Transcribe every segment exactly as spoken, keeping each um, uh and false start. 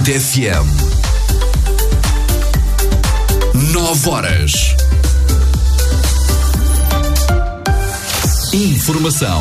Benedita F M. Nove horas. Informação.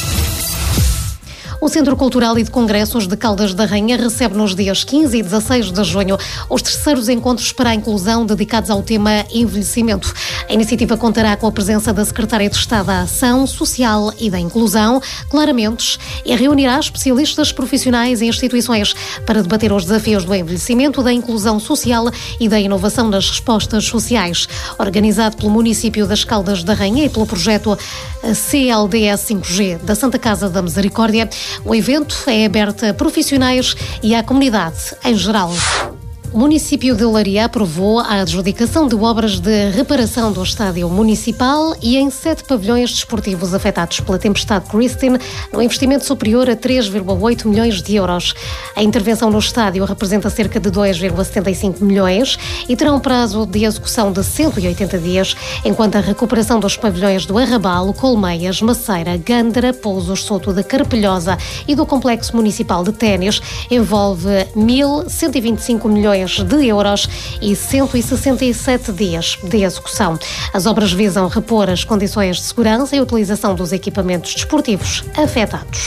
O Centro Cultural e de Congressos de Caldas da Rainha recebe nos dias quinze e dezasseis de junho os terceiros encontros para a inclusão dedicados ao tema envelhecimento. A iniciativa contará com a presença da Secretária de Estado da Ação Social e da Inclusão, Clara Mendes, e reunirá especialistas profissionais e instituições para debater os desafios do envelhecimento, da inclusão social e da inovação das respostas sociais. Organizado pelo município das Caldas da Rainha e pelo projeto C L D S cinco G da Santa Casa da Misericórdia, o evento é aberto a profissionais e à comunidade em geral. O município de Olaria aprovou a adjudicação de obras de reparação do estádio municipal e em sete pavilhões desportivos afetados pela tempestade Christine, no investimento superior a três vírgula oito milhões de euros. A intervenção no estádio representa cerca de dois vírgula setenta e cinco milhões e terá um prazo de execução de cento e oitenta dias, enquanto a recuperação dos pavilhões do Arrabal, Colmeias, Maceira, Gândara, Pousos, Soto de Carpelhosa e do Complexo Municipal de Ténis envolve mil cento e vinte e cinco milhões de euros e cento e sessenta e sete dias de execução. As obras visam repor as condições de segurança e utilização dos equipamentos desportivos afetados.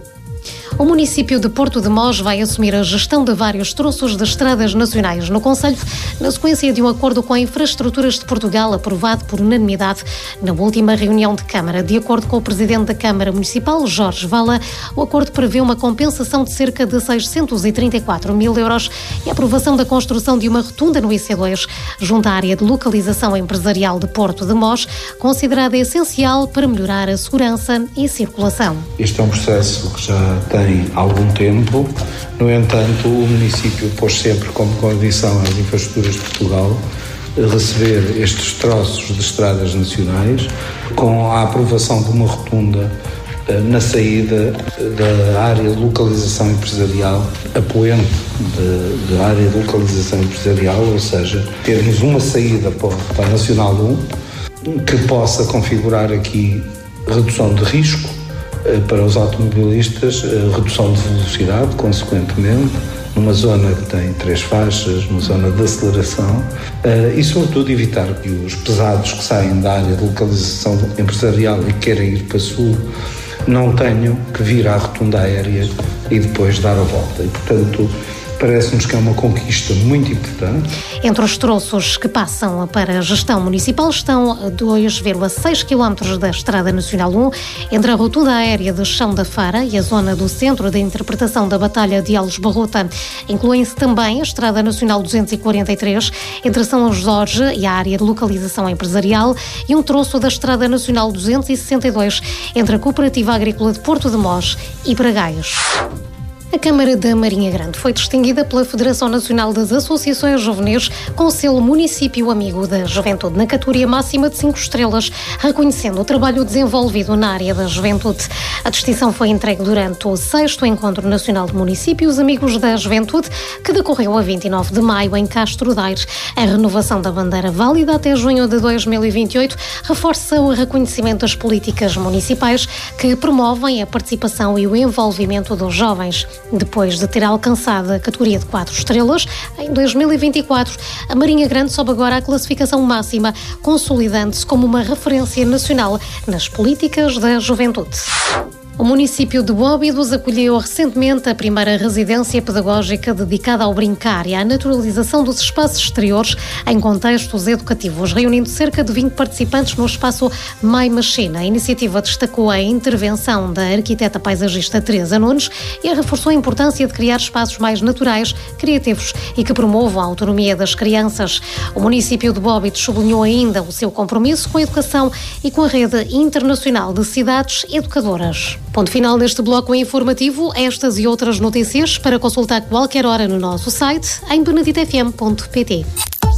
O município de Porto de Mós vai assumir a gestão de vários troços de estradas nacionais no concelho, na sequência de um acordo com a Infraestruturas de Portugal aprovado por unanimidade na última reunião de Câmara. De acordo com o Presidente da Câmara Municipal, Jorge Vala, o acordo prevê uma compensação de cerca de seiscentos e trinta e quatro mil euros e a aprovação da construção de uma rotunda no I C dois, junto à área de localização empresarial de Porto de Mós, considerada essencial para melhorar a segurança e circulação. Este é um processo que já tem algum tempo. No entanto, o município pôs sempre como condição às Infraestruturas de Portugal receber estes troços de estradas nacionais com a aprovação de uma rotunda na saída da área de localização empresarial, apoiante da área de localização empresarial, ou seja, termos uma saída para a Nacional um que possa configurar aqui redução de risco para os automobilistas, redução de velocidade, consequentemente, numa zona que tem três faixas, uma zona de aceleração, e, sobretudo, evitar que os pesados que saem da área de localização empresarial e querem ir para o sul não tenham que vir à rotunda aérea e depois dar a volta. E, portanto, parece-nos que é uma conquista muito importante. Entre os troços que passam para a gestão municipal estão dois vírgula seis quilómetros da Estrada Nacional um, entre a rotunda aérea de Chão da Fara e a zona do Centro de Interpretação da Batalha de Alves-Barrota. Incluem-se também a Estrada Nacional duzentos e quarenta e três, entre São Jorge e a área de localização empresarial, e um troço da Estrada Nacional duzentos e sessenta e dois, entre a Cooperativa Agrícola de Porto de Mós e Bragaios. A Câmara da Marinha Grande foi distinguida pela Federação Nacional das Associações Juvenis com o selo Município Amigo da Juventude, na categoria máxima de cinco estrelas, reconhecendo o trabalho desenvolvido na área da juventude. A distinção foi entregue durante o sexto Encontro Nacional de Municípios Amigos da Juventude, que decorreu a vinte e nove de maio em Castro Daire. A renovação da bandeira válida até junho de dois mil e vinte e oito reforça o reconhecimento das políticas municipais que promovem a participação e o envolvimento dos jovens. Depois de ter alcançado a categoria de quatro estrelas, em dois mil e vinte e quatro, a Marinha Grande sobe agora à classificação máxima, consolidando-se como uma referência nacional nas políticas da juventude. O município de Óbidos acolheu recentemente a primeira residência pedagógica dedicada ao brincar e à naturalização dos espaços exteriores em contextos educativos, reunindo cerca de vinte participantes no espaço My Machine. A iniciativa destacou a intervenção da arquiteta paisagista Teresa Nunes e reforçou a importância de criar espaços mais naturais, criativos e que promovam a autonomia das crianças. O município de Óbidos sublinhou ainda o seu compromisso com a educação e com a rede internacional de cidades educadoras. Ponto final neste bloco informativo. Estas e outras notícias para consultar qualquer hora no nosso site em benedita f m ponto p t.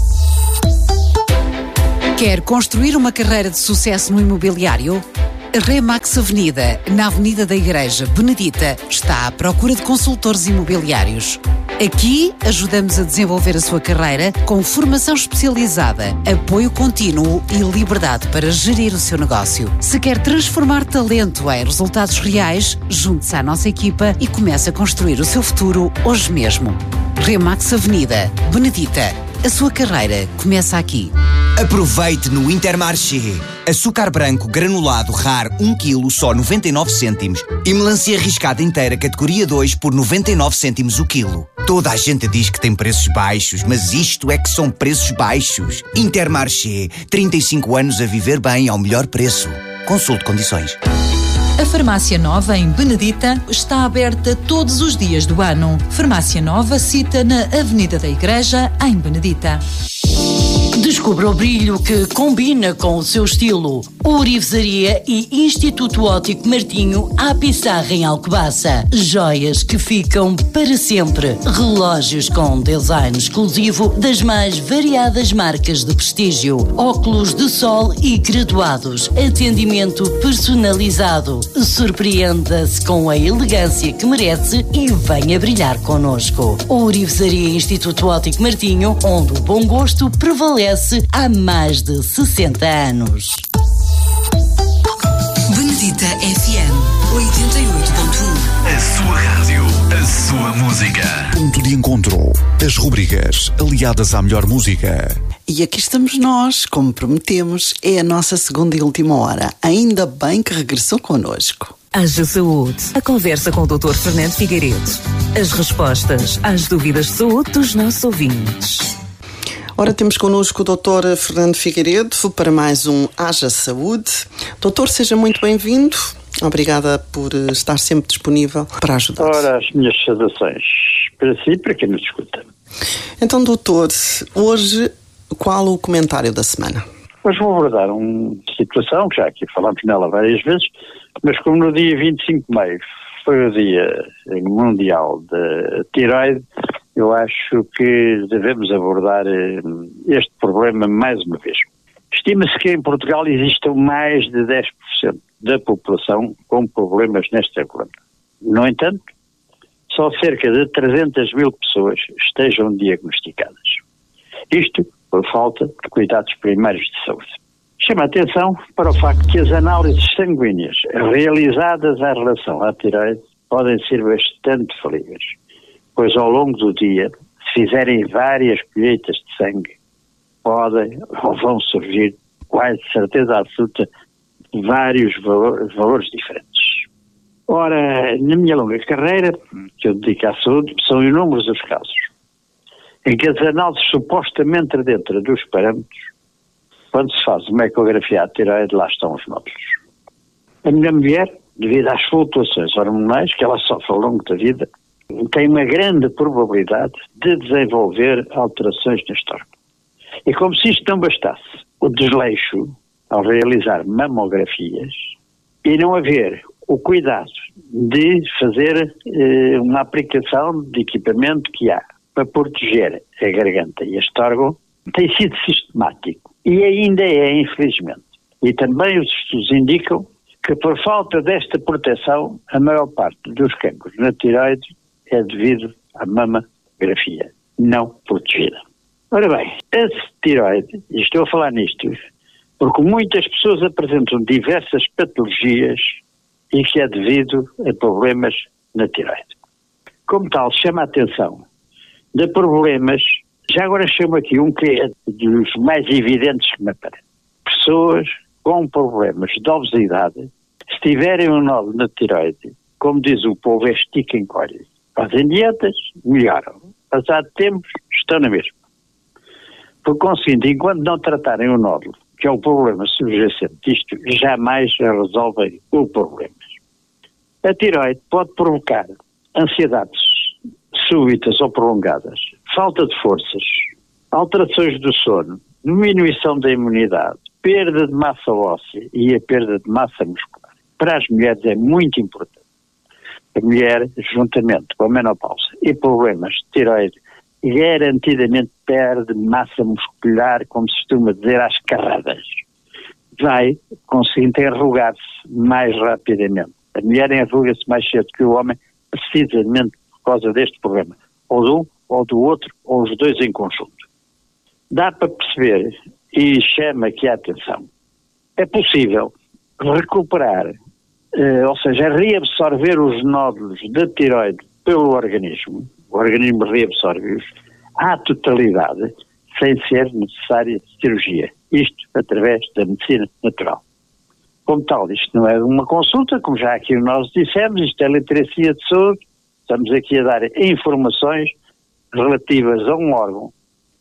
Quer construir uma carreira de sucesso no imobiliário? A Remax Avenida, na Avenida da Igreja Benedita, está à procura de consultores imobiliários. Aqui ajudamos a desenvolver a sua carreira com formação especializada, apoio contínuo e liberdade para gerir o seu negócio. Se quer transformar talento em resultados reais, junte-se à nossa equipa e comece a construir o seu futuro hoje mesmo. Remax Avenida, Benedita. A sua carreira começa aqui. Aproveite no Intermarché. Açúcar branco granulado raro um quilo só noventa e nove cêntimos e melancia riscada inteira categoria dois por noventa e nove cêntimos o quilo. Toda a gente diz que tem preços baixos, mas isto é que são preços baixos. Intermarché, trinta e cinco anos a viver bem ao melhor preço. Consulte condições. A Farmácia Nova em Benedita está aberta todos os dias do ano. Farmácia Nova cita na Avenida da Igreja, em Benedita. Descubra o brilho que combina com o seu estilo. Ourivesaria e Instituto Óptico Martinho à Pissarra em Alcobaça. Joias que ficam para sempre. Relógios com design exclusivo das mais variadas marcas de prestígio. Óculos de sol e graduados. Atendimento personalizado. Surpreenda-se com a elegância que merece e venha brilhar connosco. Ourivesaria e Instituto Óptico Martinho, onde o bom gosto prevalece há mais de sessenta anos. Benedita F M oitenta e oito ponto um. A sua rádio, a sua música. Ponto de encontro. As rubricas aliadas à melhor música. E aqui estamos nós, como prometemos, é a nossa segunda e última hora. Ainda bem que regressou connosco. Haja Saúde. A conversa com o doutor Fernando Figueiredo. As respostas às dúvidas de saúde dos nossos ouvintes. Ora, temos connosco o doutor Fernando Figueiredo para mais um Haja Saúde. Doutor, seja muito bem-vindo. Obrigada por estar sempre disponível para ajudar. Ora, as minhas saudações para si e para quem nos escuta. Então, doutor, hoje qual o comentário da semana? Hoje vou abordar uma situação que já aqui falamos nela várias vezes, mas como no dia vinte e cinco de maio foi o dia mundial da tireoide, eu acho que devemos abordar este problema mais uma vez. Estima-se que em Portugal existam mais de dez por cento da população com problemas nesta glândula. No entanto, só cerca de trezentas mil pessoas estejam diagnosticadas. Isto por falta de cuidados primários de saúde. Chama a atenção para o facto que as análises sanguíneas realizadas em relação à tireoide podem ser bastante falíveis, pois ao longo do dia, se fizerem várias colheitas de sangue, podem ou vão surgir, quase certeza absoluta, vários valor, valores diferentes. Ora, na minha longa carreira, que eu dedico à saúde, são inúmeros os casos em que as análises supostamente dentro dos parâmetros, quando se faz uma ecografia à tireoide, lá estão os nódulos. A minha mulher, devido às flutuações hormonais que ela sofre ao longo da vida, tem uma grande probabilidade de desenvolver alterações neste órgão. E como se isto não bastasse, o desleixo ao realizar mamografias e não haver o cuidado de fazer eh, uma aplicação de equipamento que há para proteger a garganta e este órgão, tem sido sistemático e ainda é, infelizmente. E também os estudos indicam que por falta desta proteção, a maior parte dos cancros na tireoide é devido à mamografia não protegida. Ora bem, a tireoide, e estou a falar nisto, porque muitas pessoas apresentam diversas patologias e que é devido a problemas na tireoide. Como tal, chama a atenção de problemas, já agora chamo aqui um que é dos mais evidentes que me aparece. Pessoas com problemas de obesidade, se tiverem um nódulo na tireoide, como diz o povo, é estica e encolhe. Fazem dietas, melhoram. Passado tempos, estão na mesma. Por conseguinte, enquanto não tratarem o nódulo, que é o problema subjacente disto, jamais resolvem o problema. A tireoide pode provocar ansiedades súbitas ou prolongadas, falta de forças, alterações do sono, diminuição da imunidade, perda de massa óssea e a perda de massa muscular. Para as mulheres é muito importante. A mulher, juntamente com a menopausa e problemas de tireoide, garantidamente perde massa muscular, como se costuma dizer, às carradas. Vai conseguindo enrugar-se mais rapidamente. A mulher enruga-se mais cedo que o homem, precisamente por causa deste problema, ou de um ou do outro, ou os dois em conjunto. Dá para perceber, e chama aqui a atenção, é possível recuperar, eh, ou seja, reabsorver os nódulos da tiroide pelo organismo, o organismo reabsorve-os à totalidade, sem ser necessária cirurgia. Isto através da medicina natural. Como tal, isto não é uma consulta, como já aqui nós dissemos, isto é literacia de saúde, estamos aqui a dar informações relativas a um órgão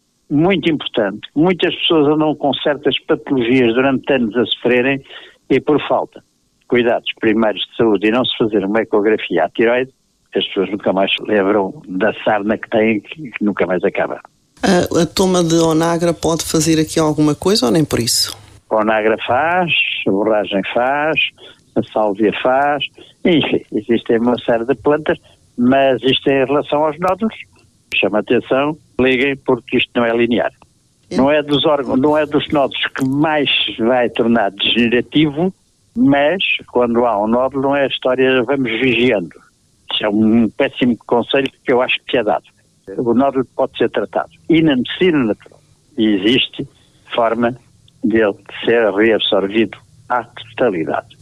muito importante. Muitas pessoas andam com certas patologias durante anos a sofrerem e por falta de cuidados primários de saúde e não se fazer uma ecografia à tiroide, as pessoas nunca mais se lembram da sarna que têm, que, que nunca mais acaba. A, a toma de Onagra pode fazer aqui alguma coisa ou nem por isso? A Onagra faz, a borragem faz, a sálvia faz, enfim, existem uma série de plantas, mas isto é em relação aos nódulos. Chama a atenção, liguem, porque isto não é linear. Não é dos órgãos, não é dos nódulos que mais vai tornar degenerativo, mas quando há um nódulo não é a história, vamos vigiando. Isso é um péssimo conselho que eu acho que é dado. O nódulo pode ser tratado. E na medicina natural existe forma dele ser reabsorvido à totalidade.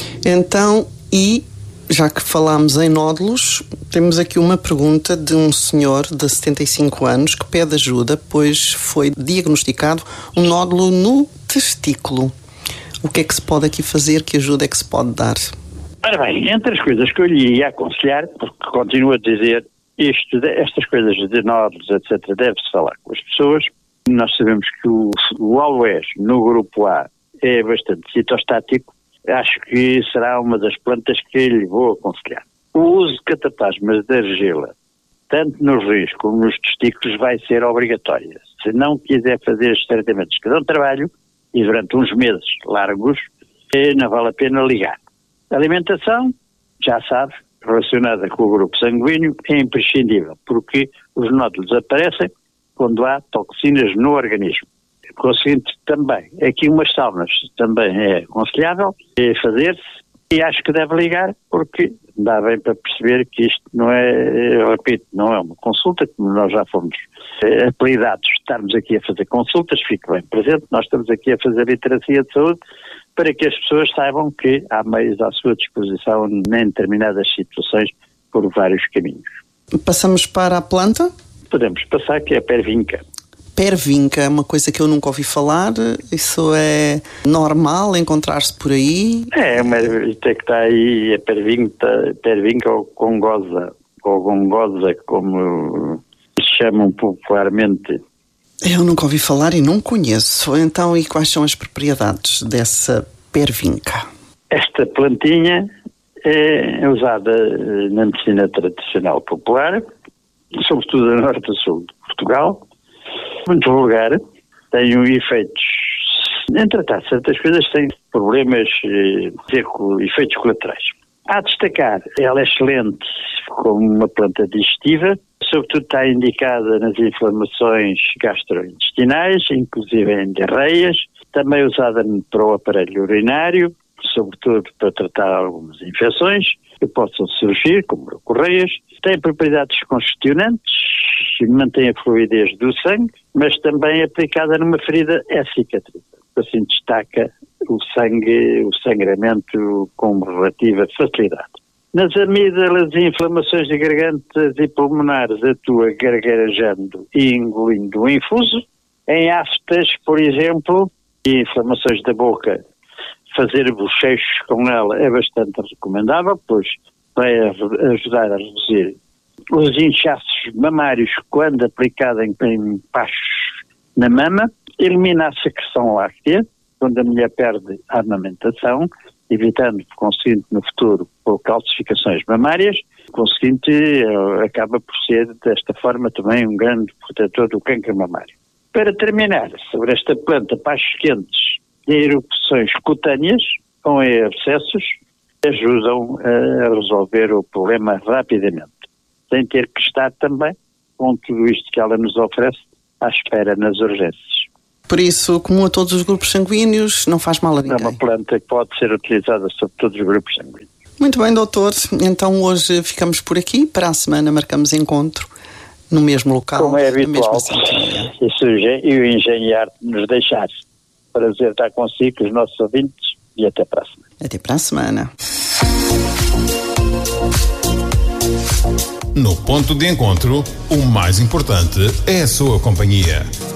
Então, e já que falámos em nódulos, temos aqui uma pergunta de um senhor de setenta e cinco anos que pede ajuda, pois foi diagnosticado um nódulo no testículo. O que é que se pode aqui fazer? Que ajuda é que se pode dar? Ora bem, entre as coisas que eu lhe ia aconselhar, porque continuo a dizer isto, estas coisas de nódulos, etcétera, deve-se falar com as pessoas. Nós sabemos que o, o aloés no grupo A é bastante citostático. Acho que será uma das plantas que lhe vou aconselhar. O uso de cataplasmas de argila, tanto nos rins como nos testículos, vai ser obrigatório. Se não quiser fazer estes tratamentos que dão trabalho, e durante uns meses largos, não vale a pena ligar. A alimentação, já sabe, relacionada com o grupo sanguíneo, é imprescindível, porque os nódulos aparecem quando há toxinas no organismo. Conseguinte também, aqui umas saunas também é aconselhável é fazer-se, e acho que deve ligar, porque dá bem para perceber que isto não é, eu repito, não é uma consulta, como nós já fomos é, apelidados, estarmos aqui a fazer consultas, fique bem presente, nós estamos aqui a fazer literacia de saúde, para que as pessoas saibam que há meios à sua disposição em determinadas situações por vários caminhos. Passamos para a planta? Podemos passar, que é a pervinca. Pervinca é uma coisa que eu nunca ouvi falar. Isso é normal encontrar-se por aí? É, uma ervilha que está aí, a pervinca, pervinca ou gongosa, ou gongosa, como se chamam popularmente. Eu nunca ouvi falar e não conheço. Então, e quais são as propriedades dessa pervinca? Esta plantinha é usada na medicina tradicional popular, sobretudo no norte e sul de Portugal. Muito vulgar, tem um efeitos, em tratar certas coisas, tem problemas, eh, efeitos colaterais. A destacar, ela é excelente como uma planta digestiva, sobretudo está indicada nas inflamações gastrointestinais, inclusive em diarreias, também usada para o aparelho urinário, sobretudo para tratar algumas infecções que possam surgir, como correias. Tem propriedades congestionantes, mantém a fluidez do sangue, mas também aplicada numa ferida é cicatriz. Assim destaca o sangue, o sangramento com relativa facilidade. Nas amígdalas e inflamações de gargantas e pulmonares atua gargarejando e engolindo o infuso. Em aftas, por exemplo, e inflamações da boca, fazer bochechos com ela é bastante recomendável, pois vai ajudar a reduzir os inchaços mamários quando aplicada em, em pachos na mama, elimina a secreção láctea quando a mulher perde a amamentação, evitando, conseguinte, no futuro, por calcificações mamárias, conseguinte, acaba por ser, desta forma, também um grande protetor do cancro mamário. Para terminar, sobre esta planta, pachos quentes e erupções cutâneas com abscessos ajudam a resolver o problema rapidamente, sem ter que estar também, com tudo isto que ela nos oferece, à espera nas urgências. Por isso, comum a todos os grupos sanguíneos, não faz mal a ninguém. É uma planta que pode ser utilizada sobre todos os grupos sanguíneos. Muito bem, doutor. Então hoje ficamos por aqui. Para a semana marcamos encontro no mesmo local. Como é habitual, e, e o engenheiro nos deixar. Prazer estar consigo, com os nossos ouvintes, e até para a semana. Até para a semana. No ponto de encontro, o mais importante é a sua companhia.